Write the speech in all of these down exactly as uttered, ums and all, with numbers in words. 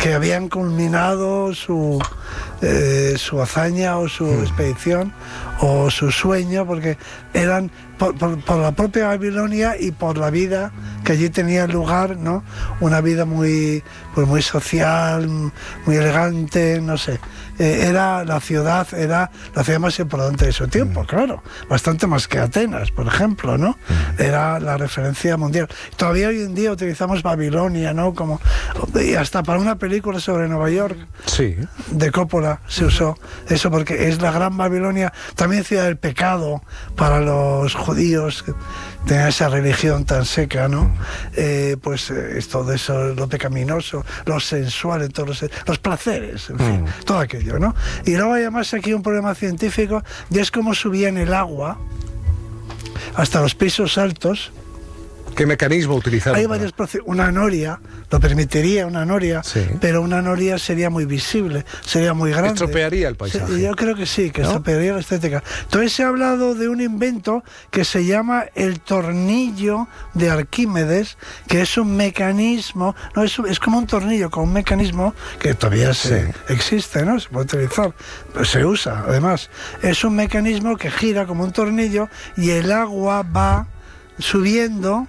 que habían culminado su, eh, su hazaña o su mm. expedición o su sueño, porque eran por, por, por la propia Babilonia y por la vida que allí tenía lugar, ¿no? Una vida muy, pues muy social, muy elegante, no sé. Eh, era la ciudad, era la ciudad más importante de su tiempo, mm. claro, bastante más que Atenas, por ejemplo, ¿no? Mm. Era la referencia mundial. Todavía hoy en día utilizamos Babilonia, ¿no? Como, y hasta para una película sobre Nueva York, sí. de Coppola, se usó eso, porque es la gran Babilonia, también ciudad del pecado para los judíos, que tenían esa religión tan seca, ¿no? Eh, pues eh, es todo eso, lo pecaminoso, lo sensual, todos los, los placeres, en fin, mm. todo aquello, ¿no? Y luego hay además aquí un problema científico, y es cómo subían el agua hasta los pisos altos. ¿Qué mecanismo utilizaron? Hay varios procesos. Una noria, lo permitiría una noria, sí. pero una noria sería muy visible, sería muy grande. Estropearía el paisaje. Sí, yo creo que sí, que ¿no? estropearía la estética. Entonces se ha hablado de un invento que se llama el tornillo de Arquímedes, que es un mecanismo, no es, es como un tornillo con un mecanismo que todavía se, sí. existe, ¿no? Se puede utilizar, pero se usa, además. Es un mecanismo que gira como un tornillo y el agua va subiendo.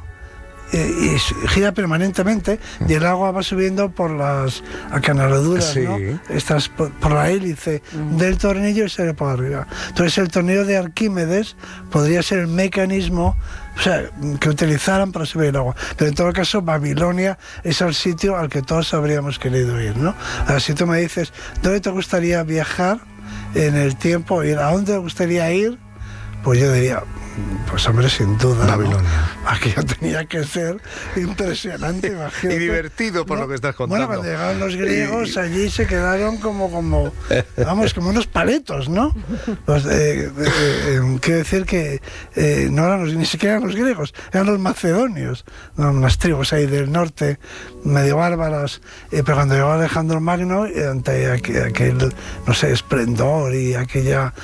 Y gira permanentemente y el agua va subiendo por las acanaladuras, sí. ¿no? Estas por, por la hélice mm. del tornillo y sale por arriba. Entonces el tornillo de Arquímedes podría ser el mecanismo, o sea, que utilizaran para subir el agua. Pero en todo caso Babilonia es el sitio al que todos habríamos querido ir, ¿no? Ahora, si tú me dices, ¿dónde te gustaría viajar en el tiempo? ¿A dónde te gustaría ir? Pues yo diría, pues hombre, sin duda, Babilonia. ¿no? Aquello tenía que ser impresionante, imagínate. Y divertido por ¿no? lo que estás contando. Bueno, cuando llegaron los griegos, allí se quedaron como, como vamos, como unos paletos, ¿no? Pues, eh, eh, eh, quiero decir que eh, no eran los, ni siquiera eran los griegos, eran los macedonios, ¿no? Unas tribus ahí del norte, medio bárbaras, eh, pero cuando llegó Alejandro Magno, eh, ante aquel, aquel, no sé, esplendor y aquella,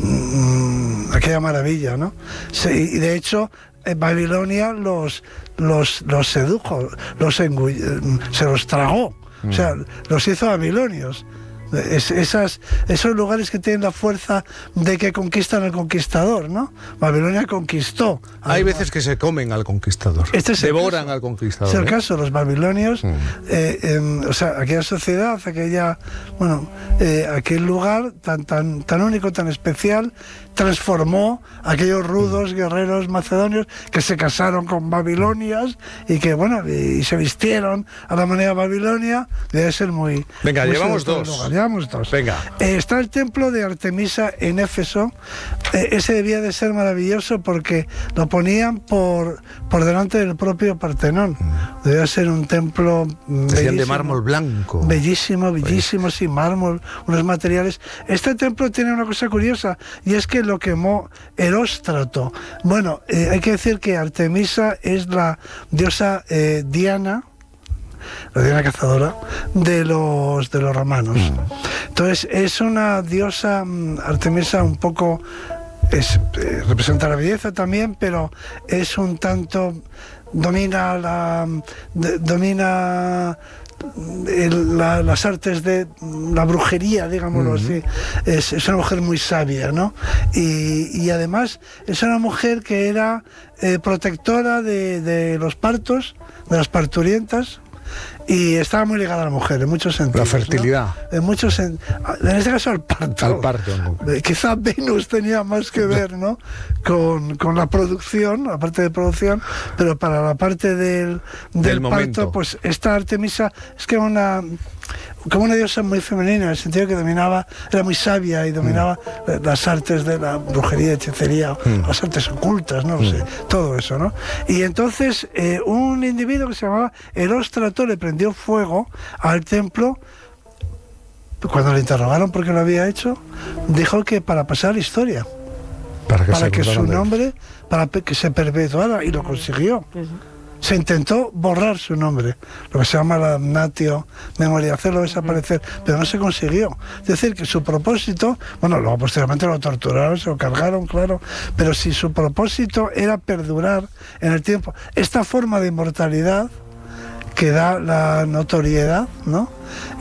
mmm, aquella maravilla, ¿no? Sí, y de hecho en Babilonia los, los, los sedujo, los engull- se los tragó, mm. o sea, los hizo babilonios. Es, esas, esos lugares que tienen la fuerza de que conquistan al conquistador, ¿no? Babilonia conquistó. Hay veces que se comen al conquistador, este es devoran caso. al conquistador. Es el ¿eh? caso, los babilonios, mm. eh, eh, o sea, aquella sociedad, aquella, bueno, eh, aquel lugar tan, tan, tan único, tan especial, transformó a aquellos rudos guerreros macedonios que se casaron con babilonias y que, bueno, y, y se vistieron a la manera babilonia. Debe ser muy... Venga, muy llevamos dos. Llevamos dos. Venga. Eh, está el templo de Artemisa en Éfeso. Eh, ese debía de ser maravilloso porque lo ponían por, por delante del propio Partenón. Mm. Debía ser un templo bellísimo, de mármol blanco. Bellísimo, bellísimo, pues. Sin mármol, unos materiales. Este templo tiene una cosa curiosa y es que lo quemó Heróstrato. Bueno, eh, hay que decir que Artemisa es la diosa eh, Diana, la Diana cazadora de los de los romanos. Mm. Entonces es una diosa Artemisa un poco es, eh, representa la belleza también, pero es un tanto domina la de, domina El, la, las artes de la brujería, digámoslo uh-huh. así. Es, es una mujer muy sabia, ¿no? Y, y además es una mujer que era eh, protectora de, de los partos, de las parturientas, y estaba muy ligada a la mujer en muchos sentidos. La fertilidad. ¿no? En muchos en, en este caso al parto. Al parto. ¿no? Eh, quizá Venus tenía más que ver, ¿no? Con, con la producción, la parte de producción, pero para la parte del, del, del parto, momento. Pues esta Artemisa es que una como una diosa muy femenina, en el sentido que dominaba, era muy sabia y dominaba mm. las artes de la brujería, hechicería, mm. las artes ocultas, no lo mm. sé, todo eso, ¿no? Y entonces eh, un individuo que se llamaba Heróstrato le prendió fuego al templo. Cuando le interrogaron por qué lo había hecho, dijo que para pasar la historia, para que, para que su nombre, para que se perpetuara, y lo consiguió. Se intentó borrar su nombre, lo que se llama la damnatio memoria, hacerlo desaparecer, pero no se consiguió. Es decir, que su propósito, bueno, luego posteriormente lo torturaron, se lo cargaron, claro, pero si su propósito era perdurar en el tiempo, esta forma de inmortalidad que da la notoriedad, ¿no?